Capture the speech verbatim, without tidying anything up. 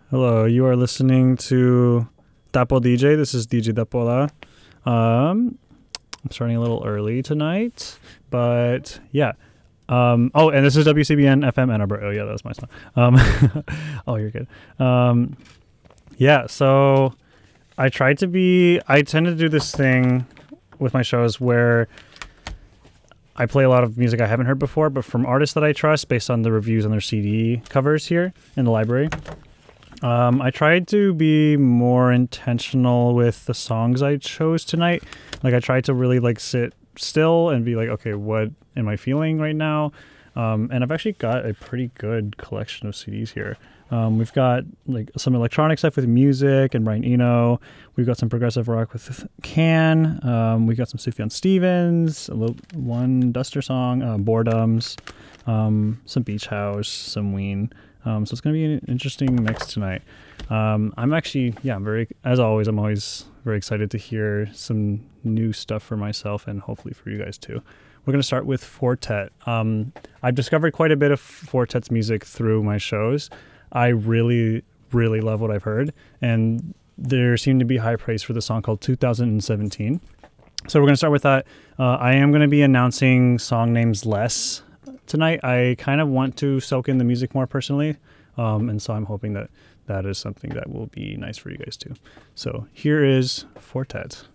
Hello, you are listening to Dapo D J. This is D J Dapola. Um, I'm starting a little early tonight, but yeah. Um, oh, and this is W C B N F M Ann Arbor. Oh, yeah, that was my song. Um, oh, you're good. Um, yeah, so I tried to be, I tend to do this thing with my shows where I play a lot of music I haven't heard before, but from artists that I trust based on the reviews on their C D covers here in the library. Um, I tried to be more intentional with the songs I chose tonight. Like I tried to really like sit still and be like, okay, what am I feeling right now? Um, and I've actually got a pretty good collection of C Ds here. Um, we've got like some electronic stuff with music and Brian Eno. We've got some progressive rock with Can. Um, we've got some Sufjan Stevens, a little, one Duster song, uh, Boredoms, um, some Beach House, some Ween. Um, so it's going to be an interesting mix tonight. Um, I'm actually, yeah, I'm very, as always, I'm always very excited to hear some new stuff for myself and hopefully for you guys too. We're going to start with Four Tet. Um, I've discovered quite a bit of Four Tet's music through my shows. I really, really love what I've heard. And there seemed to be high praise for the song called two thousand seventeen. So we're going to start with that. Uh, I am going to be announcing song names less tonight. I kind of want to soak in the music more personally. Um, and so I'm hoping that that is something that will be nice for you guys too. So here is Four Tet.